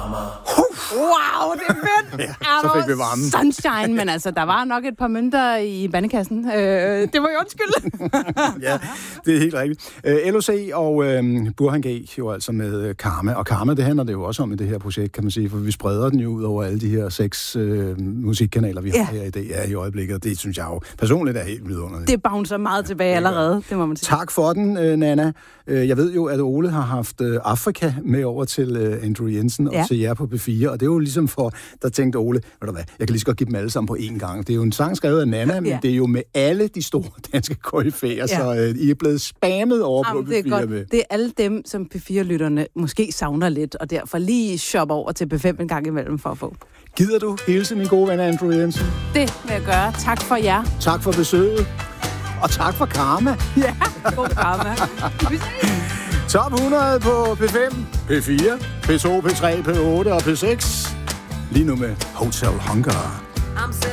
Wow, det er fedt! Ja, så fik vi varmen. Sunshine, men altså, der var nok et par mønter i bandekassen. Det var jo undskyld. Ja, det er helt rigtigt. LOC og Burhan G, jo altså med Karma. Og Karma, det handler det jo også om i det her projekt, kan man sige, for vi spreder den jo ud over alle de her 6 musikkanaler, vi har her i DR i øjeblikket, og det synes jeg jo personligt er helt vidunderligt. Det bouncer meget tilbage allerede, det må man sige. Tak for den, Nana. Jeg ved jo, at Ole har haft Afrika med over til Andrew Jensen og til jer på P4, og det er jo ligesom for, der tænkte Ole, ved du hvad, jeg kan lige så godt give dem alle sammen på én gang. Det er jo en sang skrevet af Nana, men det er jo med alle de store danske koryfæer, så I er blevet spammet over på P4 med. Det er alle dem, som P4-lytterne måske savner lidt, og derfor lige shop over til P5 en gang imellem for at få. Gider du hilse min gode ven Andrew Jensen? Det vil jeg gøre. Tak for jer. Tak for besøget. Og tak for Karma. Ja, god Karma. Top 100 på P5, P4, P2, P3, P8 og P6. Lige nu med Hotel Hunger.